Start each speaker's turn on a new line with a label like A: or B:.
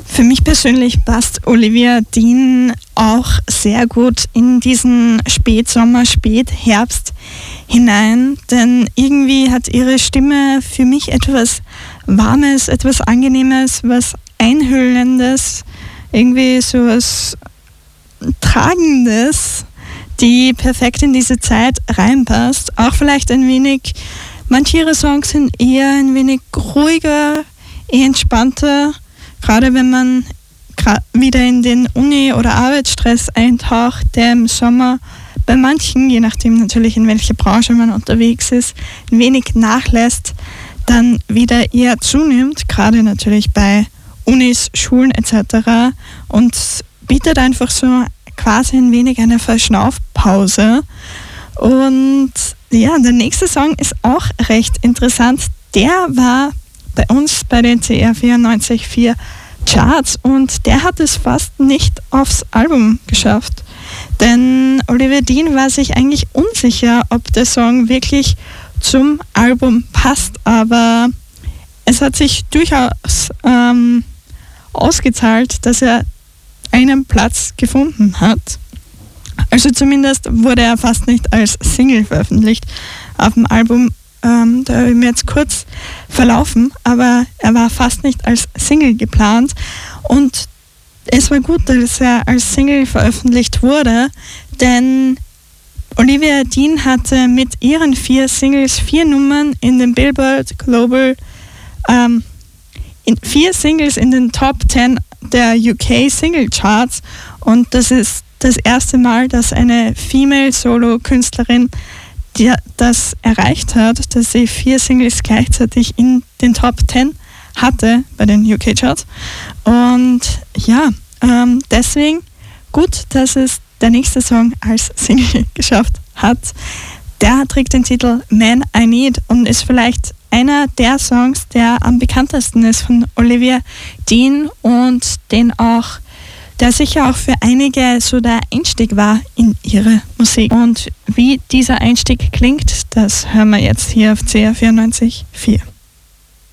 A: Für mich persönlich passt Olivia Dean auch sehr gut in diesen Spätsommer, Spätherbst hinein, denn irgendwie hat ihre Stimme für mich etwas Warmes, etwas Angenehmes, was Einhüllendes, irgendwie so was Tragendes, die perfekt in diese Zeit reinpasst. Auch vielleicht ein wenig, manche ihrer Songs sind eher ein wenig ruhiger, eher entspannter, gerade wenn man wieder in den Uni- oder Arbeitsstress eintaucht, der im Sommer bei manchen, je nachdem natürlich in welcher Branche man unterwegs ist, ein wenig nachlässt, dann wieder eher zunimmt, gerade natürlich bei Unis, Schulen etc. und bietet einfach so quasi ein wenig eine Verschnaufpause. Und ja, der nächste Song ist auch recht interessant. Der war bei uns bei den CR 94.4 Charts und der hat es fast nicht aufs Album geschafft. Denn Olivia Dean war sich eigentlich unsicher, ob der Song wirklich zum Album passt, aber es hat sich durchaus ausgezahlt, dass er einen Platz gefunden hat. Also zumindest wurde er fast nicht als Single veröffentlicht auf dem Album. Da habe ich mir jetzt kurz verlaufen, aber er war fast nicht als Single geplant und es war gut, dass er als Single veröffentlicht wurde, denn Olivia Dean hatte mit ihren 4 Singles 4 Nummern in den Billboard Global, 4 Singles in den Top 10 der UK Single Charts und das ist das erste Mal, dass eine Female Solo-Künstlerin das erreicht hat, dass sie 4 Singles gleichzeitig in den Top 10 hatte bei den UK Charts. Und ja, deswegen gut, dass es der nächste Song als Single geschafft hat. Der trägt den Titel Man I Need und ist vielleicht einer der Songs, der am bekanntesten ist von Olivia Dean und der sicher auch für einige so der Einstieg war in ihre Musik. Und wie dieser Einstieg klingt, das hören wir jetzt hier auf CR 94.4.